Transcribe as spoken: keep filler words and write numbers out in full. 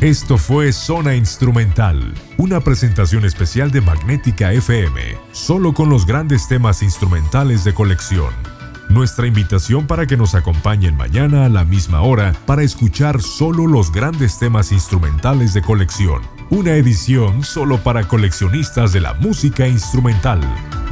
Esto fue Zona Instrumental, una presentación especial de Magnética F M, solo con los grandes temas instrumentales de colección. Nuestra invitación para que nos acompañen mañana a la misma hora para escuchar solo los grandes temas instrumentales de colección. Una edición solo para coleccionistas de la música instrumental.